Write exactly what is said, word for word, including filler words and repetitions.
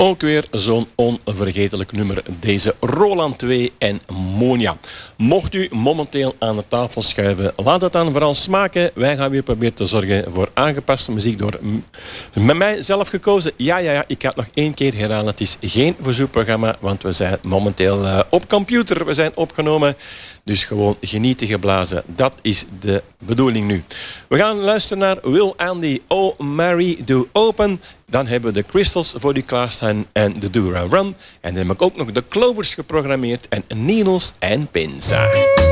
Ook weer zo'n onvergetelijk nummer. Deze Roland twee en Monia. Mocht u momenteel aan de tafel schuiven, laat het dan vooral smaken. Wij gaan weer proberen te zorgen voor aangepaste muziek door met mij zelf gekozen. Ja, ja, ja, ik ga het nog één keer herhalen. Het is geen verzoekprogramma, want we zijn momenteel uh, op computer. We zijn opgenomen. Dus gewoon genieten geblazen. Dat is de bedoeling nu. We gaan luisteren naar Will Andy, Oh Mary Do Open. Dan hebben we de Crystals voor u klaarstaan en de Dura Run. En dan heb ik ook nog de Clovers geprogrammeerd en Needles en Pins.